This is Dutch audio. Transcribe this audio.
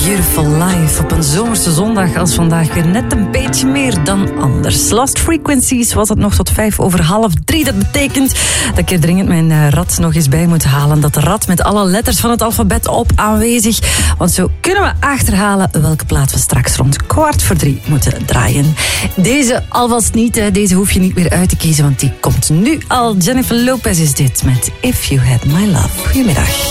Beautiful Life op een zomerse zondag als vandaag weer net een beetje meer dan anders. Lost Frequencies was het nog tot 2:05. Dat betekent dat ik er dringend mijn rad nog eens bij moet halen. Dat rad met alle letters van het alfabet op aanwezig. Want zo kunnen we achterhalen welke plaat we straks rond 2:15 moeten draaien. Deze alvast niet, deze hoef je niet meer uit te kiezen, want die komt nu al. Jennifer Lopez is dit met If You Had My Love. Goedemiddag.